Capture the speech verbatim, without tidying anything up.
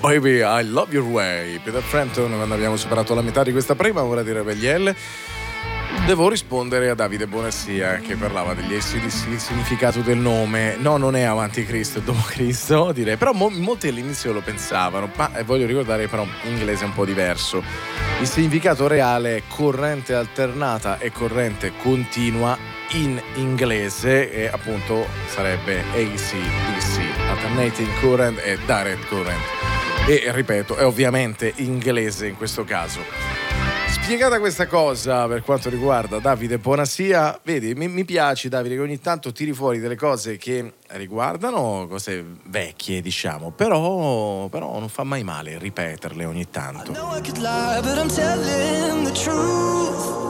Baby, I love your way. Peter Frampton, quando abbiamo superato la metà di questa prima ora di Rebellielle. Devo rispondere a Davide Bonassia che parlava degli essi di significato del nome. No, non è avanti Cristo, è dopo Cristo, direi. Però mo- molti all'inizio lo pensavano, ma eh, voglio ricordare però in inglese è un po' diverso. Il significato reale è corrente alternata e corrente continua in inglese e appunto sarebbe A C D C, Alternating Current e Direct Current. E ripeto, è ovviamente inglese in questo caso. Spiegata questa cosa per quanto riguarda Davide Bonassia, vedi, mi, mi piace Davide che ogni tanto tiri fuori delle cose che riguardano cose vecchie, diciamo, però, però non fa mai male ripeterle ogni tanto. I know I could lie, but I'm telling the truth.